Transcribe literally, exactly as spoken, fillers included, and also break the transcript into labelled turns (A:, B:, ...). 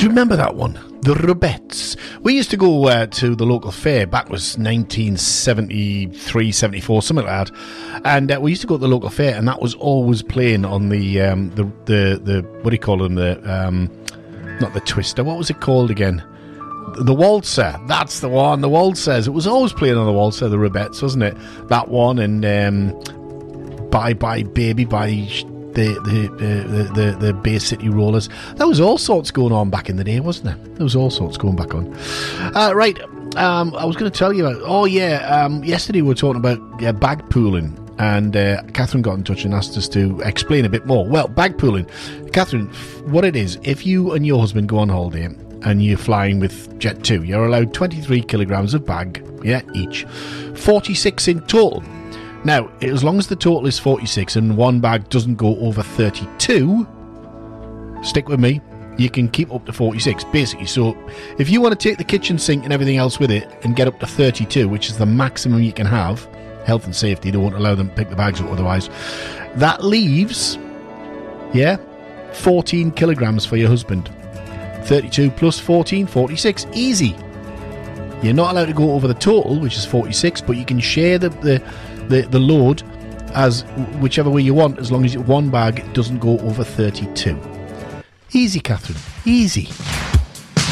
A: you remember that one? The Rubettes. We used to go uh, to the local fair. Back was nineteen seventy-three, seventy-four, something like that. And uh, we used to go to the local fair, and that was always playing on the um, the, the the what do you call them? The um, not the twister. What was it called again? The waltzer. That's the one. The waltzers. It was always playing on the waltzer. The Rubettes, wasn't it? That one and um, Bye Bye Baby by the the, the the the Bay City Rollers. There was all sorts going on back in the day, wasn't there? There was all sorts going back on. Uh, right. Um, I was going to tell you about. Oh yeah. Um, yesterday we were talking about uh, bag pooling. And uh, Catherine got in touch and asked us to explain a bit more. Well, bag pooling. Catherine, what it is, if you and your husband go on holiday and you're flying with Jet two, you're allowed twenty-three kilograms of bag, yeah, each. forty-six in total. Now, as long as the total is forty-six and one bag doesn't go over thirty-two, stick with me, you can keep up to forty-six, basically. So, if you want to take the kitchen sink and everything else with it and get up to thirty-two, which is the maximum you can have, health and safety, they won't allow them to pick the bags up otherwise, that leaves, yeah, fourteen kilograms for your husband. thirty-two plus fourteen, forty-six, easy. You're not allowed to go over the total, which is forty-six, but you can share the the, the, the load as whichever way you want, as long as one bag doesn't go over thirty-two. Easy, Catherine, easy.